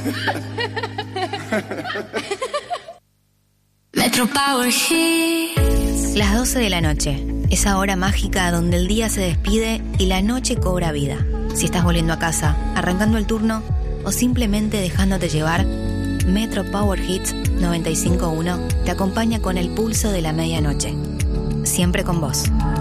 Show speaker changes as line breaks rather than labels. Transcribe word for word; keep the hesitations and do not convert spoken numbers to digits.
Metro Power Hits.
Las doce de la noche, esa hora mágica donde el día se despide y la noche cobra vida. Si estás volviendo a casa, arrancando el turno o simplemente dejándote llevar, Metro Power Hits noventa y cinco punto uno te acompaña con el pulso de la medianoche. Siempre con vos.